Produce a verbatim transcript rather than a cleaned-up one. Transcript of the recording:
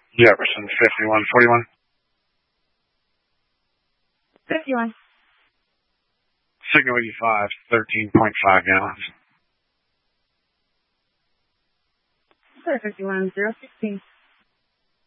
Jefferson, fifty-one forty-one. fifty-one. Signal eighty-five, thirteen point five gallons. Sir, fifty-one, zero sixteen.